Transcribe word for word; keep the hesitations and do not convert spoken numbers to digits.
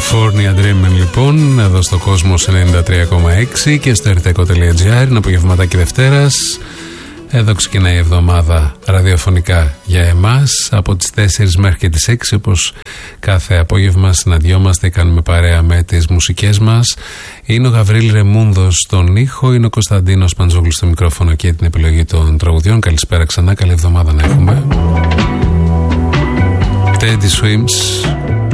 California Dreamin' λοιπόν, εδώ στο Κόσμος ενενήντα τρία κόμμα έξι και στο ερτεκο τελεία τζι άρ. Είναι απογευματάκι Δευτέρας. Εδώ ξεκινάει η εβδομάδα ραδιοφωνικά για εμάς από τις τέσσερις μέχρι και τις έξι, όπως κάθε απόγευμα συναντιόμαστε, κάνουμε παρέα με τις μουσικές μας. Είναι ο Γαβρίλ Ρεμούνδος στον ήχο, είναι ο Κωνσταντίνος Παντζόγλους στο μικρόφωνο και την επιλογή των τραγουδιών. Καλησπέρα ξανά, καλή εβδομάδα να έχουμε. Teddy Swims,